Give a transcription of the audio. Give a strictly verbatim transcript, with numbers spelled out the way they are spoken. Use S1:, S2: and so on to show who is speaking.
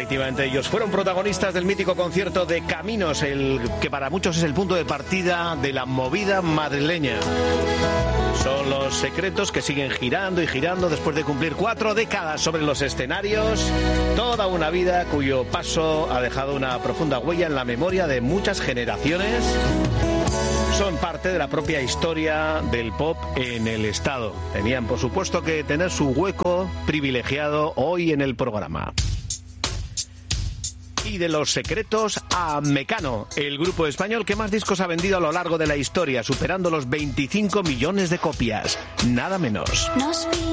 S1: Efectivamente, ellos fueron protagonistas del mítico concierto de Caminos, el que para muchos es el punto de partida de la movida madrileña. Son Los Secretos, que siguen girando y girando después de cumplir cuatro décadas sobre los escenarios. Toda una vida cuyo paso ha dejado una profunda huella en la memoria de muchas generaciones. Son parte de la propia historia del pop en el Estado. Tenían, por supuesto, que tener su hueco privilegiado hoy en el programa. Y de Los Secretos a Mecano, el grupo español que más discos ha vendido a lo largo de la historia, superando los veinticinco millones de copias. Nada menos.